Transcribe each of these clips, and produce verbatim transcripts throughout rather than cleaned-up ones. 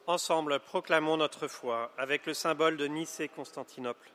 Ensemble, proclamons notre foi avec le symbole de Nicée-Constantinople.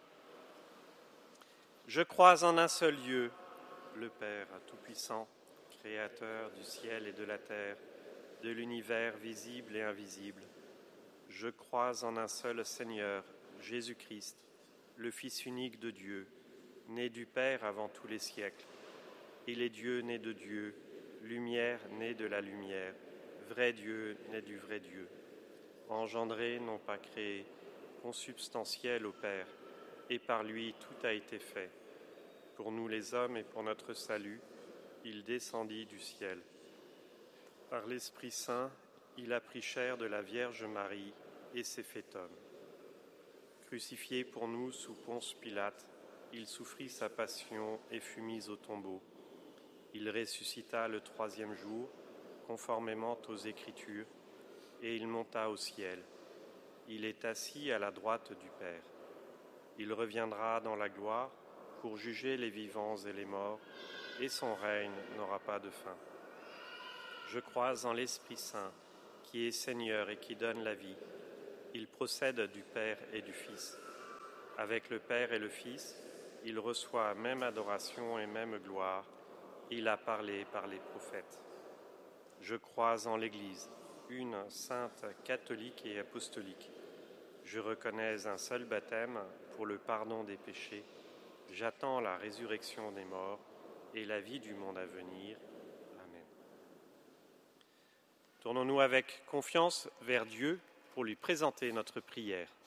Je crois en un seul Dieu, le Père Tout-Puissant, Créateur du ciel et de la terre, de l'univers visible et invisible. Je crois en un seul Seigneur, Jésus-Christ, le Fils unique de Dieu, né du Père avant tous les siècles. Il est Dieu né de Dieu, lumière né de la lumière, vrai Dieu né du vrai Dieu. Engendré, non pas créé, consubstantiel au Père, et par lui tout a été fait. Pour nous les hommes et pour notre salut, il descendit du ciel. Par l'Esprit Saint, il a pris chair de la Vierge Marie et s'est fait homme. Crucifié pour nous sous Ponce Pilate, il souffrit sa passion et fut mis au tombeau. Il ressuscita le troisième jour, conformément aux Écritures, et il monta au ciel. Il est assis à la droite du Père. Il reviendra dans la gloire pour juger les vivants et les morts, et son règne n'aura pas de fin. Je crois en l'Esprit Saint, qui est Seigneur et qui donne la vie. Il procède du Père et du Fils. Avec le Père et le Fils, il reçoit même adoration et même gloire. Il a parlé par les prophètes. Je crois en l'Église, une sainte, catholique et apostolique. Je reconnais un seul baptême pour le pardon des péchés. J'attends la résurrection des morts et la vie du monde à venir. Amen. Tournons-nous avec confiance vers Dieu pour lui présenter notre prière.